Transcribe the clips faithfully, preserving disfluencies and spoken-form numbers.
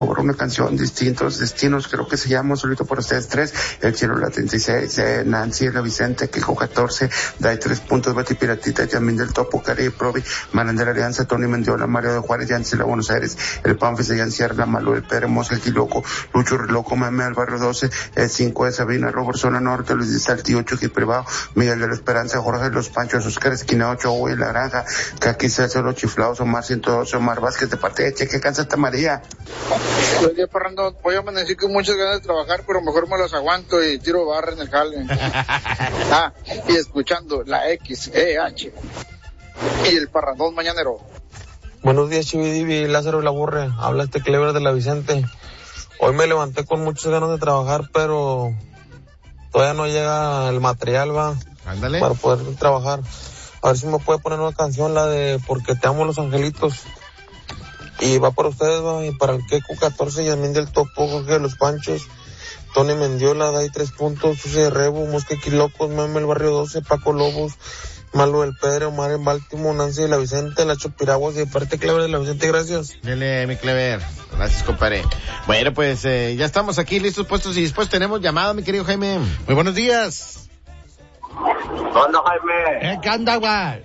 por una canción, Distintos Destinos, creo que se llama, solito por ustedes tres, el Cielo la treinta y seis, eh, Nancy, la Vicente, Kiko catorce, Dai tres puntos, Betty Piratita, Yamin del Topo, Cari Provi, Manan de la Alianza, Tony Mendiola, Mario de Juárez, Yancy la Buenos Aires, el Panfis de Yancy Arla, Malo, el Pere, Mosca, el Quiloco, Lucho Reloco, Meme al Barrio doce, el cinco de Sabina, Robert Zona Norte, Luis de Salti, ocho, Gil Privado, Miguel de la Esperanza, Jorge Los Panchos, Oscar Esquina, ocho, Huey La Granja, Kaki César, Los Chiflados, Omar ciento doce, Omar Vázquez de Pateche, que cansa Santa María. Buen día, Fernando. Voy a amanecer con muchas ganas de trabajar, pero mejor me las aguanto y tiro barra en el jale. Ah, y escuchando la X E H y el parrandón mañanero. Buenos días, Chividivi, Lázaro y la Burre. Habla este Clever de la Vicente. Hoy me levanté con muchas ganas de trabajar, pero todavía no llega el material, va. Ándale. Para poder trabajar. A ver si me puede poner una canción, la de Porque te amo los angelitos. Y va para ustedes, va, y para el Keku catorce, Yasmín del Topo, Jorge de los Panchos, Tony Mendiola, Dai tres puntos, Susi de Rebo, Mosque Quilocos, Meme el Barrio doce, Paco Lobos, Malo del Pedro, Omar en Baltimore, Nancy de la Vicente, La Chopiraguas y de parte Clever de la Vicente, gracias. Dele, mi Clever. Gracias, compadre. Bueno, pues eh, ya estamos aquí listos, puestos y dispuestos. Tenemos llamada, mi querido Jaime. Muy buenos días. ¿Dónde, Jaime? Eh, ¿Qué onda, güey?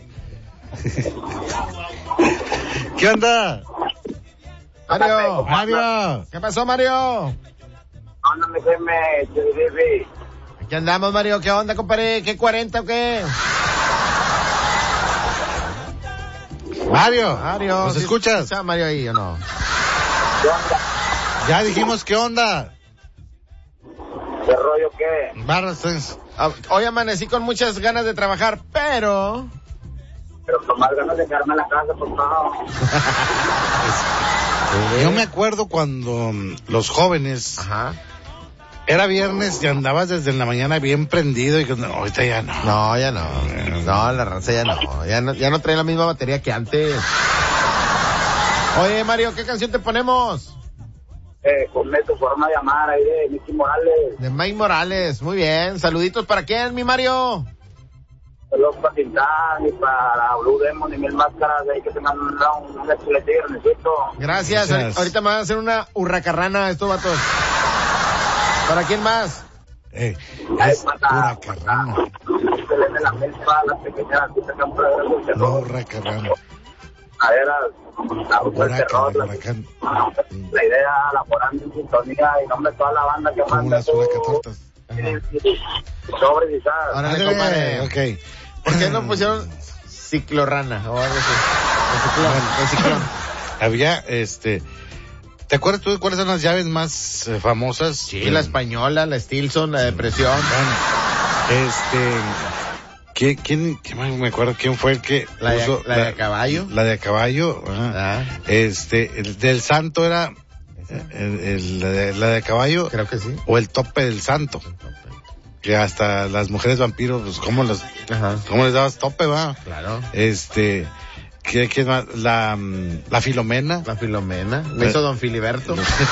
¿Qué onda? Mario, Mario. ¿Qué pasó, Mario? ¿Dónde, mi Jaime? Chividivi. Aquí andamos, Mario. ¿Qué onda, compadre? ¿Qué cuarenta o qué? Mario. Mario. ¿Nos ¿sí escuchas? ¿Está Mario ahí o no? ¿Qué onda? Ya dijimos qué onda. ¿Qué rollo qué? Barras, pues. Ah, hoy amanecí con muchas ganas de trabajar, pero... Pero con más ganas de quedarme en la casa, por favor. Yo me acuerdo cuando mm, los jóvenes, Ajá. era viernes y andabas desde la mañana bien prendido y que no, ahorita ya no. No, ya no. No, la raza ya no. Ya no, ya no trae la misma batería que antes. Oye, Mario, ¿qué canción te ponemos? Eh, ponme tu forma de amar ahí de Nicky Morales. De Mike Morales. Muy bien. Saluditos para quién, mi Mario. Saludos para Tintán y para Blue Demon y Mil Máscaras ahí que tengan un, un excelente viernesito. Gracias. Gracias. Ahorita me van a hacer una hurracarrana estos vatos. ¿Para quién más? Eh, Ahí es para- pura carrana. Se le den la melpa a las pequeñas artistas que han probado el No, terror. pura carrana. A ver, la ruta del Huracán, terror, la, huracán. la idea laborando en sintonía y nombre de toda la banda que Como manda las su... huracatortas. Sobres y sal. Órale, Ándale, compadre. ok. ¿Por qué no pusieron ciclorrana o algo así? El ciclón, el ciclón. Había, este... ¿Te acuerdas tú de cuáles son las llaves más eh, famosas? Sí, Eh, la española, la Stilson, la depresión. Bueno, este... ¿Quién, quién, quién más me acuerdo quién fue el que La de- puso la de a caballo. La de a caballo, ah. Ah, Este, el del santo era el, el- la, de, la de a caballo creo que sí. o el tope del santo. Que hasta las mujeres vampiros, pues cómo los, Ajá. cómo les dabas tope, va. Claro. Este, ¿qué, qué más? La, mm, la Filomena. La Filomena. Le hizo Don Filiberto.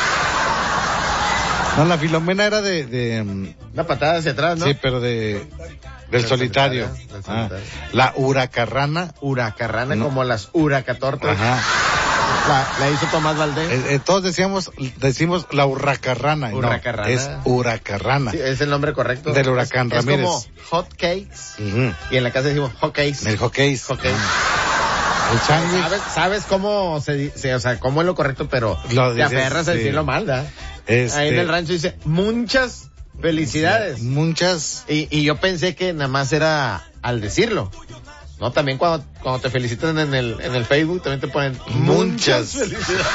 No, la Filomena era de, de, mm, Una patada hacia atrás, ¿no? sí, pero de, del solitario. solitario, del Ah, solitario. la huracarrana. Huracarrana, No. como las huracatortas. Ajá. La, la hizo Tomás Valdés. Eh, eh, todos decíamos, decimos la hurracarrana. y no, Hurracarrana. es huracarrana. Sí, es el nombre correcto. Del huracán es, Ramírez. Es como hot cakes. Ujú. Y en la casa decimos hot cakes. El hockey. Hot cakes. El sándwich. ¿Sabes, sabes cómo se dice, o sea, cómo es lo correcto, pero Lo te dices, aferras a sí. decirlo mal, ¿verdad? Este, Ahí en el rancho dice, muchas felicidades. Muchas. Y, y yo pensé que nada más era al decirlo. No, también cuando, cuando te felicitan en el, en el Facebook, también te ponen muchas Muchas. felicidades.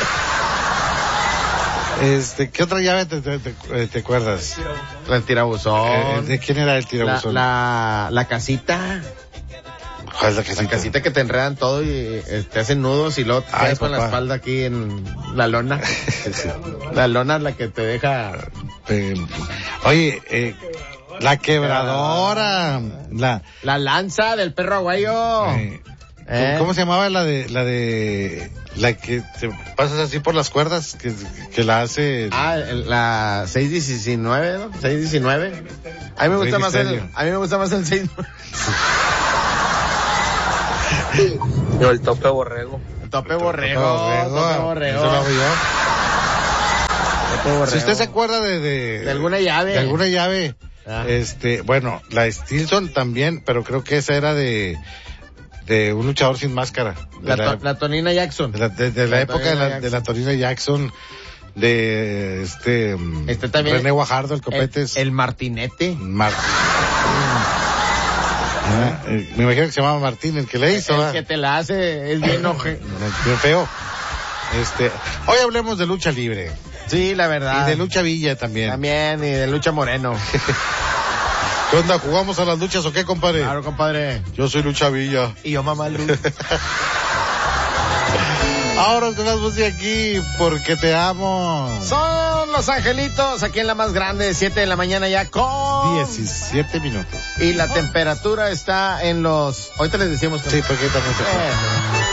Este, ¿qué otra llave te, te, te, te acuerdas? El tirabuzón. Eh, ¿De quién era el la, tirabuzón? la, la casita. ¿Cuál es la casita? La casita que te enredan todo y eh, te hacen nudos y luego te Ay, quedas con la papá. espalda aquí en la lona. La lona es la que te deja... Eh, oye, eh, la quebradora. La, La lanza del perro aguayo. eh, ¿Eh? ¿Cómo se llamaba la de, la de, la que te pasas así por las cuerdas, que, que la hace? Ah, el- la seis diecinueve, ¿no? seis diecinueve. A mí me gusta Rey más el, Misterio. a mí me gusta más el seis. Yo el tope borrego. Tope borrego, Tope borrego. tope borrego. Eso lo hago yo. Pato Borrego. Si usted se acuerda de, de, de alguna llave. De alguna llave. Ah. Este, bueno, la Stilson también, pero creo que esa era de, de un luchador sin máscara. La, la, to, la Tonina Jackson. De la, de, de la, la época de la, de la Tonina Jackson, de este, este también, René Guajardo, el Copetes. El, el Martinete. Martín. Ah, eh, me imagino que se llamaba Martín el que le hizo. El ¿verdad? que te la hace es bien oje. Bien feo. Este, hoy hablemos de lucha libre. Sí, la verdad. Y de lucha Villa también. También, y de lucha Moreno. ¿Qué onda? ¿Jugamos a las luchas o qué, compadre? Claro, compadre. Yo soy Lucha Villa. Y yo, mamá Luz. Ahora con más música aquí, porque te amo. Son Los Angelitos, aquí en la más grande, siete de la mañana ya con... diecisiete minutos. Y la temperatura está en los... Ahorita les decimos... Sí, porque también se... Eh.